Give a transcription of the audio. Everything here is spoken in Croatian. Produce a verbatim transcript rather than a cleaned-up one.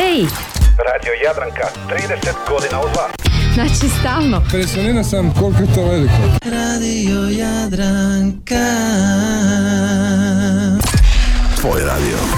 Ej! Radio Jadranka, trideset godina uz vas. Znači stalno. Impresioniran sam koliko je to veliko. Radio Jadranka. Tvoj radio.